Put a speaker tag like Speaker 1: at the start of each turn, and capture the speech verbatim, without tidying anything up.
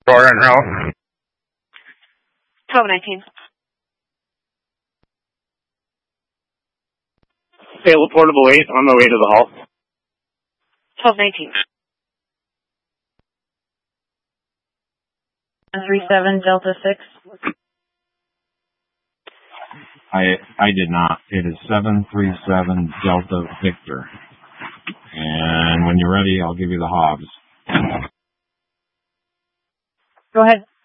Speaker 1: Door en route.
Speaker 2: twelve nineteen.
Speaker 1: Fail portable eight on my way to the hall.
Speaker 2: twelve nineteen.
Speaker 3: three seven Delta six.
Speaker 4: I I did not. It is seven three seven Delta Victor. And when you're ready, I'll give you the Hobbs.
Speaker 3: Go ahead.